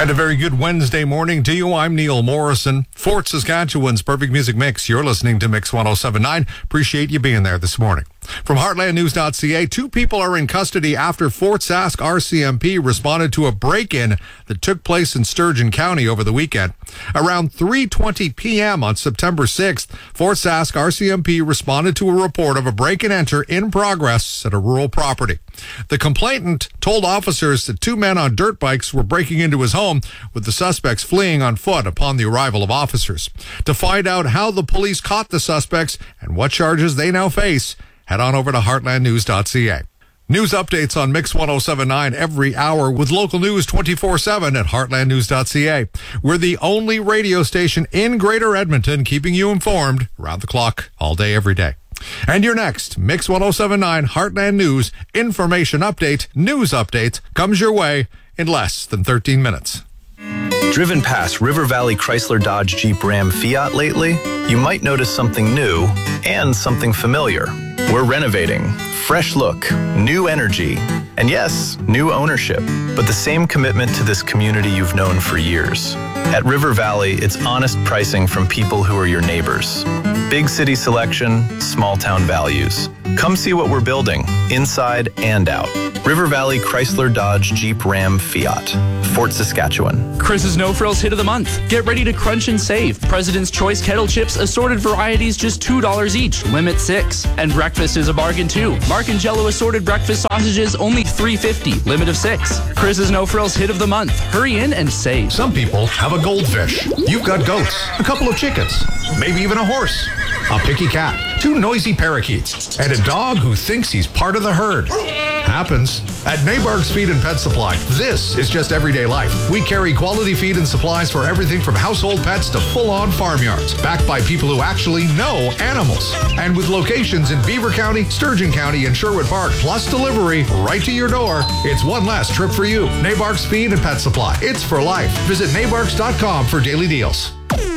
And a very good Wednesday morning to you. I'm Neil Morrison. Fort Saskatchewan's Perfect Music Mix. You're listening to Mix 107.9. Appreciate you being there this morning. From heartlandnews.ca, 2 people are in custody after Fort Sask RCMP responded to a break-in that took place in Sturgeon County over the weekend. Around 3:20 p.m. on September 6th, Fort Sask RCMP responded to a report of a break-and-enter in progress at a rural property. The complainant told officers that 2 men on dirt bikes were breaking into his home, with the suspects fleeing on foot upon the arrival of officers. To find out how the police caught the suspects and what charges they now face, head on over to heartlandnews.ca. News updates on Mix 107.9 every hour with local news 24/7 at heartlandnews.ca. We're the only radio station in Greater Edmonton keeping you informed around the clock, all day, every day. And your next Mix 107.9 Heartland News information update, news updates, comes your way in less than 13 minutes. Driven past River Valley Chrysler Dodge Jeep Ram Fiat lately? You might notice something new and something familiar. We're renovating. Fresh look, new energy, and yes, new ownership, but the same commitment to this community you've known for years. At River Valley, it's honest pricing from people who are your neighbors. Big city selection, small town values. Come see what we're building, inside and out. River Valley Chrysler Dodge Jeep Ram Fiat, Fort Saskatchewan. Chris's No Frills Hit of the Month. Get ready to crunch and save. President's Choice Kettle Chips, assorted varieties, just $2 each. Limit 6. And breakfast is a bargain too. Mark and Jello assorted breakfast sausages, only $3.50. Limit of 6. Chris's No Frills Hit of the Month. Hurry in and save. Some people have a goldfish. You've got goats, a couple of chickens, maybe even a horse, a picky cat, 2 noisy parakeets, and a dog who thinks he's part of the herd. Happens. At Nabarg's Feed and Pet Supply, this is just everyday life. We carry quality feed and supplies for everything from household pets to full-on farmyards, backed by people who actually know animals. And with locations in Beaver County, Sturgeon County, and Sherwood Park, plus delivery right to your door, it's one less trip for you. Nabarg's Feed and Pet Supply. It's for life. Visit nabargs.com for daily deals.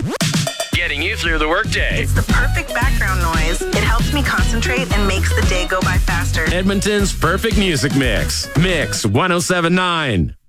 Getting you through the workday. It's the perfect background noise. It helps me concentrate and makes the day go by faster. Edmonton's perfect music mix. Mix 107.9.